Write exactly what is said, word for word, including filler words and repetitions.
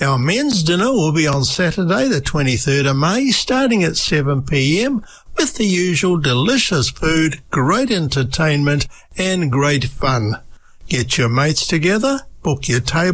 Our men's dinner will be on Saturday the twenty-third of May, starting at seven p m, with the usual delicious food, great entertainment and great fun. Get your mates together, book your table